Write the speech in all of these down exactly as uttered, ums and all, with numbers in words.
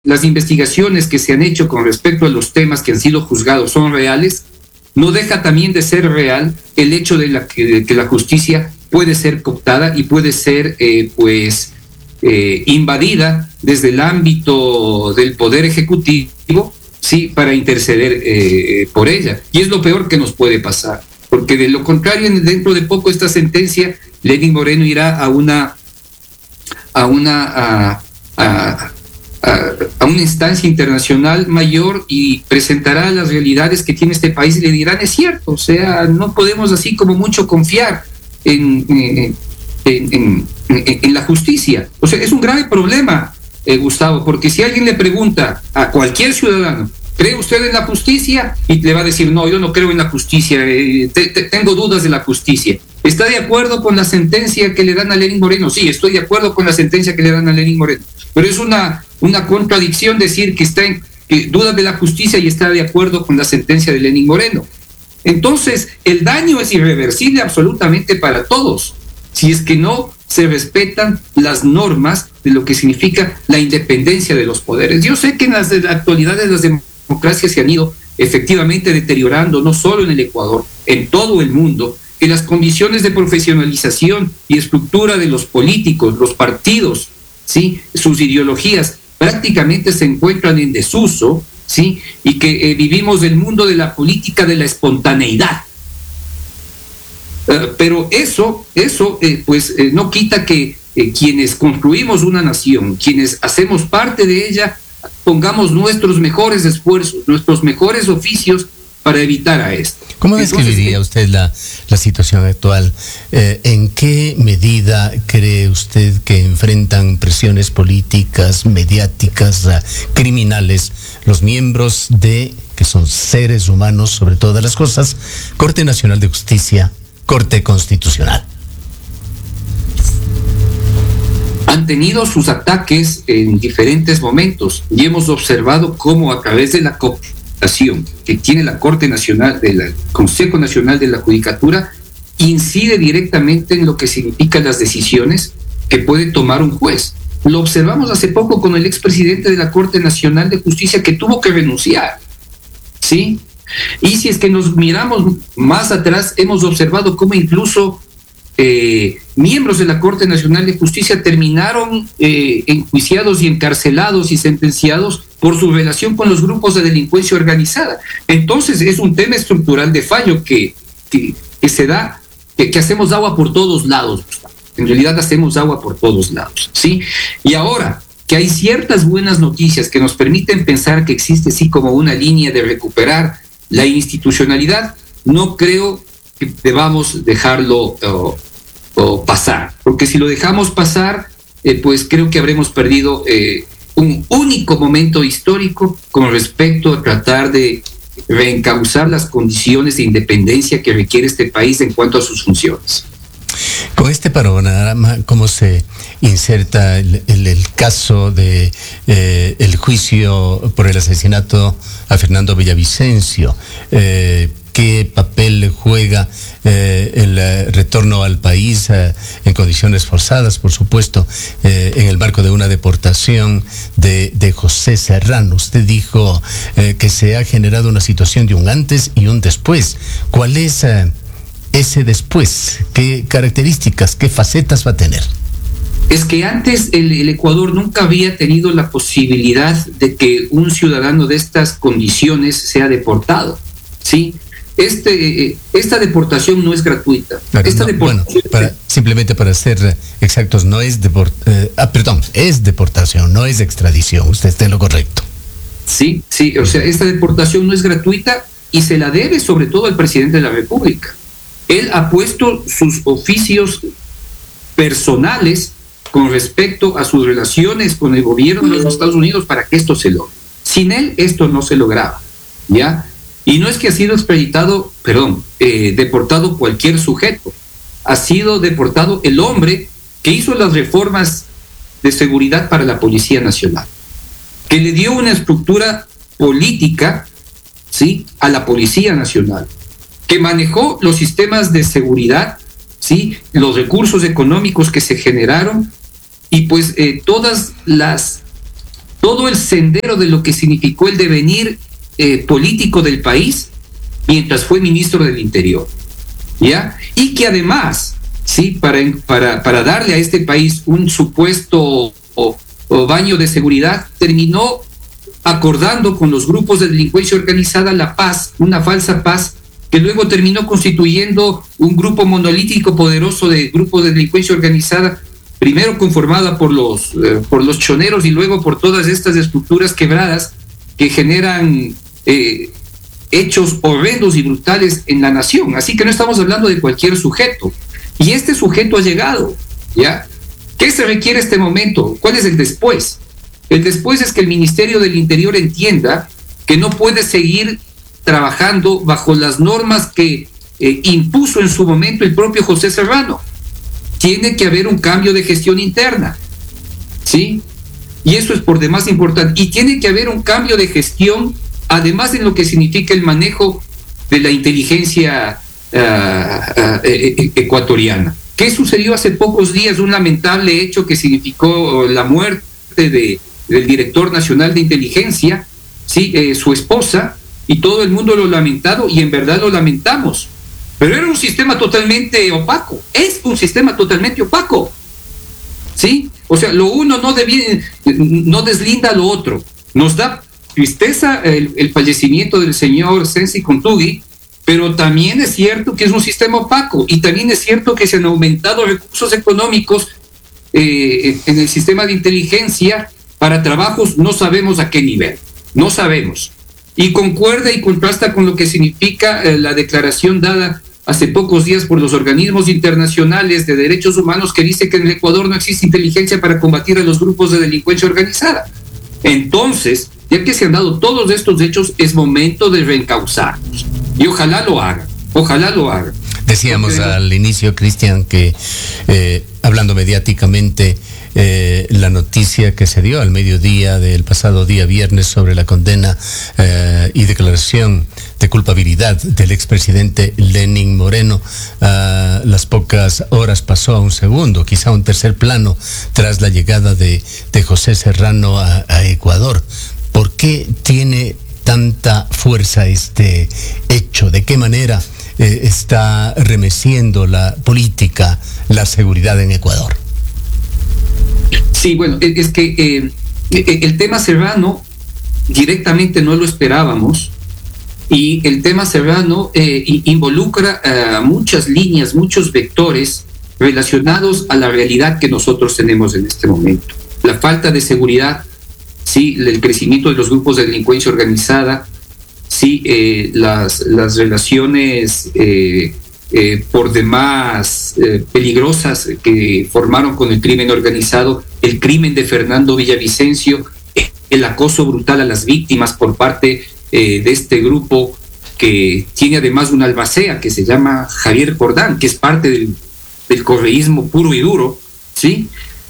las investigaciones que se han hecho con respecto a los temas que han sido juzgados son reales, no deja también de ser real el hecho de, la que, de que la justicia puede ser cooptada y puede ser eh, pues eh, invadida desde el ámbito del poder ejecutivo, sí, para interceder eh, por ella. Y es lo peor que nos puede pasar, porque de lo contrario, dentro de poco esta sentencia, Lenín Moreno irá a una a una a, a, a, a una instancia internacional mayor y presentará las realidades que tiene este país y le dirán, es cierto, o sea, no podemos así como mucho confiar en, en, en, en, en la justicia. O sea, es un grave problema, eh, Gustavo, porque si alguien le pregunta a cualquier ciudadano, ¿cree usted en la justicia? Y le va a decir, no, yo no creo en la justicia, eh, te, te, tengo dudas de la justicia. ¿Está de acuerdo con la sentencia que le dan a Lenín Moreno? Sí, estoy de acuerdo con la sentencia que le dan a Lenín Moreno. Pero es una, una contradicción decir que está en que duda de la justicia y está de acuerdo con la sentencia de Lenín Moreno. Entonces, el daño es irreversible absolutamente para todos, si es que no se respetan las normas de lo que significa la independencia de los poderes. Yo sé que en las, en la actualidad de las democracias se han ido efectivamente deteriorando, no solo en el Ecuador, en todo el mundo, que las condiciones de profesionalización y estructura de los políticos, los partidos, ¿sí?, sus ideologías prácticamente se encuentran en desuso, ¿sí?, y que eh, vivimos el mundo de la política de la espontaneidad. Uh, pero eso, eso eh, pues eh, no quita que eh, quienes construimos una nación, quienes hacemos parte de ella, pongamos nuestros mejores esfuerzos, nuestros mejores oficios para evitar a esto. ¿Cómo describiría usted la, la situación actual? Eh, ¿En qué medida cree usted que enfrentan presiones políticas, mediáticas, uh, criminales, los miembros de, que son seres humanos sobre todas las cosas, Corte Nacional de Justicia, Corte Constitucional? Han tenido sus ataques en diferentes momentos y hemos observado cómo a través de la cooptación que tiene la Corte Nacional, del Consejo Nacional de la Judicatura, incide directamente en lo que significan las decisiones que puede tomar un juez. Lo observamos hace poco con el expresidente de la Corte Nacional de Justicia que tuvo que renunciar, ¿sí? Y si es que nos miramos más atrás, hemos observado cómo incluso eh, miembros de la Corte Nacional de Justicia terminaron eh, enjuiciados y encarcelados y sentenciados por su relación con los grupos de delincuencia organizada. Entonces es un tema estructural de fallo que, que, que se da, que, que hacemos agua por todos lados, Gustavo. En realidad hacemos agua por todos lados, ¿sí? Y ahora que hay ciertas buenas noticias que nos permiten pensar que existe sí como una línea de recuperar la institucionalidad, no creo que debamos dejarlo uh, uh, pasar, porque si lo dejamos pasar, eh, pues creo que habremos perdido eh, un único momento histórico con respecto a tratar de reencauzar las condiciones de independencia que requiere este país en cuanto a sus funciones. Con este panorama, ¿cómo se inserta el, el, el caso de eh, el juicio por el asesinato a Fernando Villavicencio? Eh, ¿Qué papel juega eh, el eh, retorno al país eh, en condiciones forzadas, por supuesto, eh, en el marco de una deportación de, de José Serrano? Usted dijo eh, que se ha generado una situación de un antes y un después. ¿Cuál es eh, ese después? ¿Qué características, qué facetas va a tener? Es que antes el, el Ecuador nunca había tenido la posibilidad de que un ciudadano de estas condiciones sea deportado, ¿sí? Este, esta deportación no es gratuita. Claro, esta no, deportación, bueno, para, simplemente para ser exactos, no es deport, eh, ah, perdón, es deportación, no es extradición. Usted está en lo correcto. Sí, sí, o sea, esta deportación no es gratuita y se la debe sobre todo al presidente de la República. Él ha puesto sus oficios personales con respecto a sus relaciones con el gobierno de los Estados Unidos para que esto se logre. Sin él esto no se lograba, ¿ya? Y no es que ha sido extraditado, perdón, eh, deportado cualquier sujeto. Ha sido deportado el hombre que hizo las reformas de seguridad para la Policía Nacional, que le dio una estructura política, ¿sí?, a la Policía Nacional, que manejó los sistemas de seguridad, ¿sí?, los recursos económicos que se generaron y pues eh, todas las todo el sendero de lo que significó el devenir eh, político del país mientras fue ministro del Interior, ¿ya? Y que además, sí, para, para, para darle a este país un supuesto o, o baño de seguridad, terminó acordando con los grupos de delincuencia organizada la paz, una falsa paz, que luego terminó constituyendo un grupo monolítico poderoso de grupos de delincuencia organizada, primero conformada por los, eh, por los choneros y luego por todas estas estructuras quebradas que generan eh, hechos horrendos y brutales en la nación. Así que no estamos hablando de cualquier sujeto. Y este sujeto ha llegado, ¿ya? ¿Qué se requiere en este momento? ¿Cuál es el después? El después es que el Ministerio del Interior entienda que no puede seguir trabajando bajo las normas que eh, impuso en su momento el propio José Serrano. Tiene que haber un cambio de gestión interna, ¿sí? Y eso es por demás importante. Y tiene que haber un cambio de gestión, además en lo que significa el manejo de la inteligencia uh, uh, eh, ecuatoriana. ¿Qué sucedió hace pocos días? Un lamentable hecho que significó la muerte de, del director nacional de inteligencia, ¿sí? Eh, su esposa, y todo el mundo lo ha lamentado, y en verdad lo lamentamos. Pero era un sistema totalmente opaco, es un sistema totalmente opaco, ¿sí? O sea, lo uno no, debía, no deslinda lo otro. Nos da tristeza el, el fallecimiento del señor Sensi Contugui, pero también es cierto que es un sistema opaco, y también es cierto que se han aumentado recursos económicos eh, en el sistema de inteligencia para trabajos no sabemos a qué nivel, no sabemos. Y concuerda y contrasta con lo que significa eh, la declaración dada hace pocos días por los organismos internacionales de derechos humanos, que dice que en el Ecuador no existe inteligencia para combatir a los grupos de delincuencia organizada. Entonces, ya que se han dado todos estos hechos, es momento de reencauzarnos. Y ojalá lo hagan, ojalá lo hagan. Decíamos Porque... al inicio, Cristian, que eh, hablando mediáticamente, Eh, la noticia que se dio al mediodía del pasado día viernes sobre la condena eh, y declaración de culpabilidad del expresidente Lenín Moreno, uh, las pocas horas pasó a un segundo, quizá a un tercer plano, tras la llegada de, de José Serrano a, a Ecuador. ¿Por qué tiene tanta fuerza este hecho? ¿De qué manera eh, está remeciendo la política, la seguridad en Ecuador? Sí, bueno, es que eh, el tema Serrano directamente no lo esperábamos, y el tema Serrano eh, involucra uh, muchas líneas, muchos vectores relacionados a la realidad que nosotros tenemos en este momento. La falta de seguridad, sí, el crecimiento de los grupos de delincuencia organizada, sí, eh, las, las relaciones eh, Eh, por demás eh, peligrosas que formaron con el crimen organizado, el crimen de Fernando Villavicencio, eh, el acoso brutal a las víctimas por parte eh, de este grupo que tiene además una albacea que se llama Javier Cordán, que es parte del, del correísmo puro y duro, ¿sí?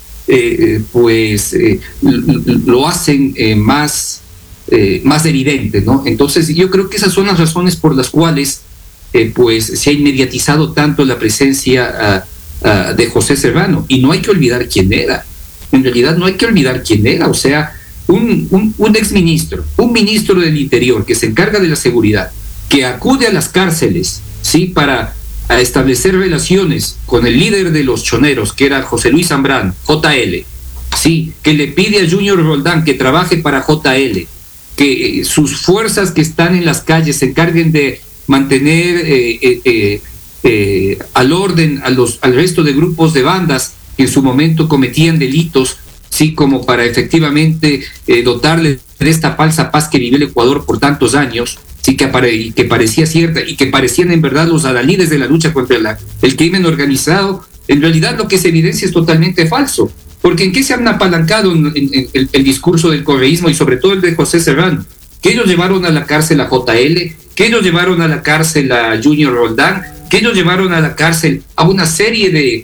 Eh, pues eh, lo hacen eh, más, eh, más evidente, ¿no? Entonces yo creo que esas son las razones por las cuales Eh, pues se ha inmediatizado tanto la presencia uh, uh, de José Serrano. Y no hay que olvidar quién era, en realidad no hay que olvidar quién era, o sea, un, un, un exministro, un ministro del Interior que se encarga de la seguridad, que acude a las cárceles, ¿sí?, para a establecer relaciones con el líder de los choneros, que era José Luis Zambrano, J L, ¿sí?, que le pide a Junior Roldán que trabaje para J L, que eh, sus fuerzas que están en las calles se encarguen de mantener eh, eh, eh, eh, al orden a los, al resto de grupos de bandas que en su momento cometían delitos, sí, como para efectivamente eh, dotarle de esta falsa paz que vivió el Ecuador por tantos años, sí, que, apare, y que parecía cierta y que parecían en verdad los adalides de la lucha contra la, el crimen organizado. En realidad lo que se evidencia es totalmente falso, porque ¿en qué se han apalancado en, en, en el, el discurso del correísmo y sobre todo el de José Serrano? Que ellos llevaron a la cárcel a J L, que ellos llevaron a la cárcel a Junior Roldán, que ellos llevaron a la cárcel a una serie de,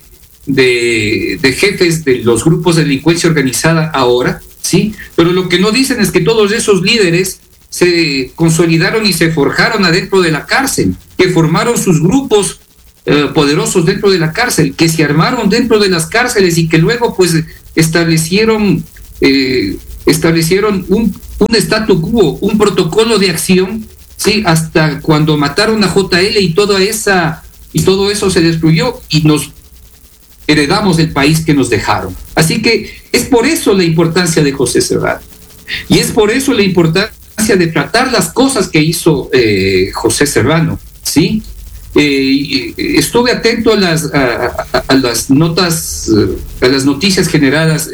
de, de jefes de los grupos de delincuencia organizada ahora, ¿sí? Pero lo que no dicen es que todos esos líderes se consolidaron y se forjaron adentro de la cárcel, que formaron sus grupos eh, poderosos dentro de la cárcel, que se armaron dentro de las cárceles y que luego pues establecieron eh, establecieron un, un statu quo, un protocolo de acción, ¿sí? Hasta cuando mataron a J L y toda esa y todo eso se destruyó y nos heredamos el país que nos dejaron. Así que es por eso la importancia de José Serrano. Y es por eso la importancia de tratar las cosas que hizo eh, José Serrano, ¿sí? Eh, estuve atento a las, a, a, a las notas, a las noticias generadas